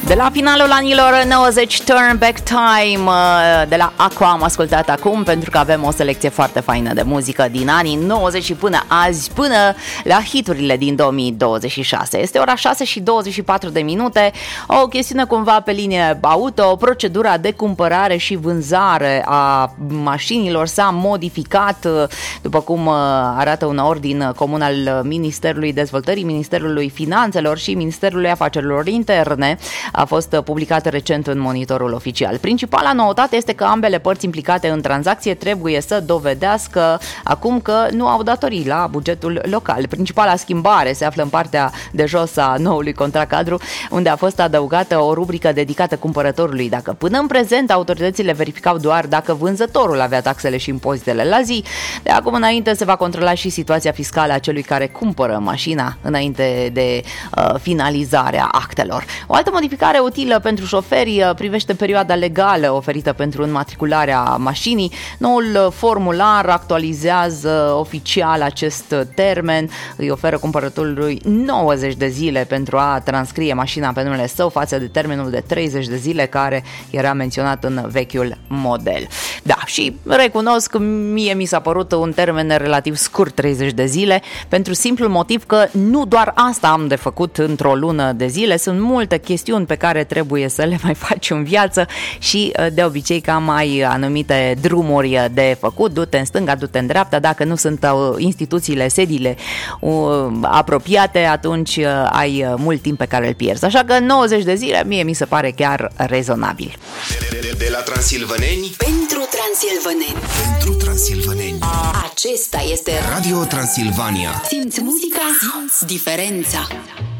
De la finalul anilor 90, Turn Back Time de la Aqua am ascultat acum, pentru că avem o selecție foarte faină de muzică din anii 90 și până azi, până la hiturile din 2026. Este ora 6 și 24 de minute, o chestiune cumva pe linie auto. Procedura de cumpărare și vânzare a mașinilor s-a modificat, după cum arată un ordin comun al Ministerului Dezvoltării, Ministerului Finanțelor și Ministerului Afacerilor Interne. A fost publicată recent în Monitorul Oficial. Principala noutate este că ambele părți implicate în tranzacție trebuie să dovedească acum că nu au datorii la bugetul local. Principala schimbare se află în partea de jos a noului contract cadru, unde a fost adăugată o rubrică dedicată cumpărătorului. Dacă până în prezent autoritățile verificau doar dacă vânzătorul avea taxele și impozitele la zi, de acum înainte se va controla și situația fiscală a celui care cumpără mașina înainte de finalizarea actelor. O altă modificare utilă pentru șoferi privește perioada legală oferită pentru înmatricularea mașinii. Noul formular actualizează oficial acest termen, îi oferă cumpărătorului 90 de zile pentru a transcrie mașina pe numele său, față de termenul de 30 de zile care era menționat în vechiul model. Da, și recunosc că mie mi s-a părut un termen relativ scurt, 30 de zile, pentru simplul motiv că nu doar asta am de făcut într-o lună de zile, sunt multe chestiuni pe care trebuie să le mai faci în viață și de obicei cam mai anumite drumuri de făcut, du-te în stânga, du-te în dreapta, dacă nu sunt instituțiile, sediile apropiate, atunci ai mult timp pe care îl pierzi. Așa că 90 de zile mie mi se pare chiar rezonabil. De la transilvăneni pentru transilvăneni. Pentru transilvăneni. Acesta este Radio Transilvania. Simți muzica, simți diferența.